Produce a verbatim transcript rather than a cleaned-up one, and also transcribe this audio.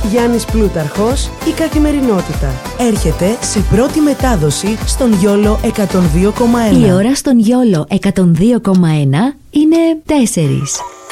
Γιάννης Πλούταρχος, η καθημερινότητα. Έρχεται σε πρώτη μετάδοση στον Γιόλο εκατόν δύο κόμμα ένα. Η ώρα στον Γιόλο εκατόν δύο κόμμα ένα είναι τέσσερις.